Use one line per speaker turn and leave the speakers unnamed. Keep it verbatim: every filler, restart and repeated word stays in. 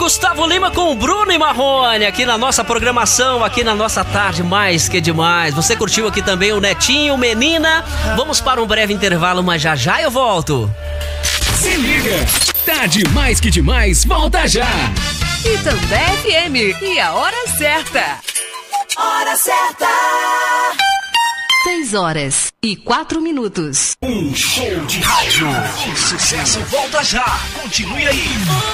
Gustavo Lima com o Bruno e Marrone aqui na nossa programação, aqui na nossa tarde mais que demais. Você curtiu aqui também o Netinho, Menina? Vamos para um breve intervalo, mas já já eu volto.
Se liga, tarde mais que demais, volta já.
E também F M, e a hora certa.
Hora certa.
Seis horas e quatro minutos.
Um show de rádio. O sucesso volta já. Continue aí.